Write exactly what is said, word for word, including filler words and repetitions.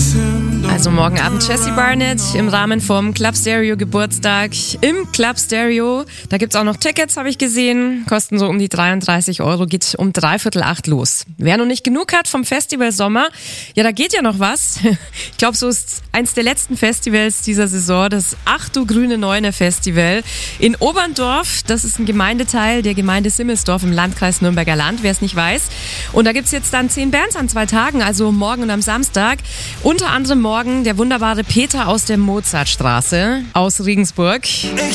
Also morgen Abend Jessie Barnett im Rahmen vom Club Stereo Geburtstag im Club Stereo. Da gibt's auch noch Tickets, habe ich gesehen. Kosten so um die dreiunddreißig Euro, geht um dreiviertel acht los. Wer noch nicht genug hat vom Festival Sommer, ja, da geht ja noch was. Ich glaube, so ist eins der letzten Festivals dieser Saison, das Ach du grüne Neune Festival in Oberndorf. Das ist ein Gemeindeteil der Gemeinde Simmelsdorf im Landkreis Nürnberger Land, wer es nicht weiß. Und da gibt's jetzt dann zehn Bands an zwei Tagen, also morgen und am Samstag. Unter anderem morgen der wunderbare Peter aus der Mozartstraße aus Regensburg.